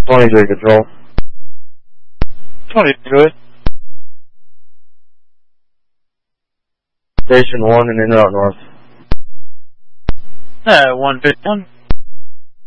23 control. 20, good. Station 1 and in out north. 151.